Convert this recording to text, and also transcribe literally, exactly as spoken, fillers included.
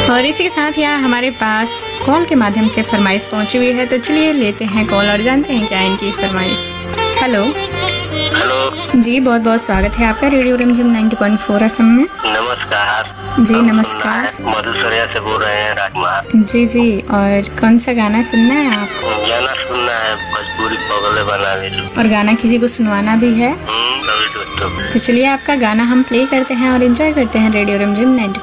और इसी के साथ यहाँ हमारे पास कॉल के माध्यम से फरमाइश पहुंची हुई है, तो चलिए लेते हैं कॉल और जानते हैं क्या इनकी फरमाइश। हेलो हेलो जी, बहुत बहुत स्वागत है आपका रेडियो रिमझिम नाइंटी पॉइंट फोर एफ एम में। नमस्कार जी नमस्कार। मधुसरिया से बोल रहे हैं राजकुमार। जी जी, और कौन सा गाना सुनना है आपको? गाना सुनना है भोजपुरी पगले बना लो। और गाना किसी को सुनवाना भी है? हम्म, कभी दोस्तों। तो चलिए आपका गाना हम प्ले करते हैं और एंजॉय करते हैं रेडियो रिमझिम नाइंटी